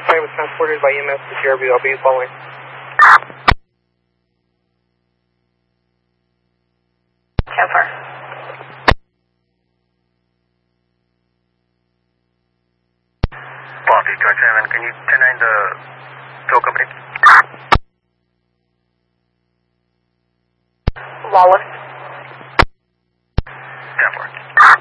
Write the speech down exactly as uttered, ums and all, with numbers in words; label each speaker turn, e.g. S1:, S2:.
S1: site was transported by E M S to G R B. I'll be following.
S2: ten four.
S3: Bobby, twenty-seven, can you ten nine the tow company?
S2: Wallace.